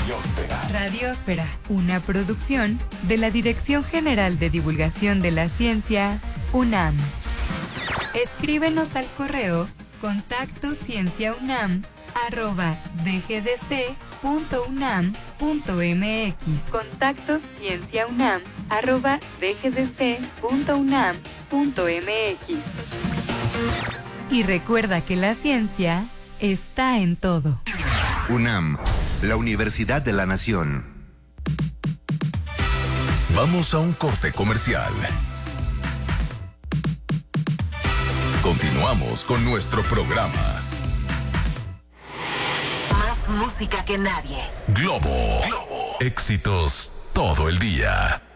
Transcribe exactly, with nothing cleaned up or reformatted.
Radiósfera. Radiósfera, una producción de la Dirección General de Divulgación de la Ciencia, UNAM. Escríbenos al correo contacto cienciaunam arroba dgdc.unam.mx. Contacto cienciaunam arroba dgdc.unam.mx. Y recuerda que la ciencia está en todo. UNAM, la Universidad de la Nación. Vamos a un corte comercial. Continuamos con nuestro programa. Más música que nadie. Globo. Globo. Éxitos todo el día.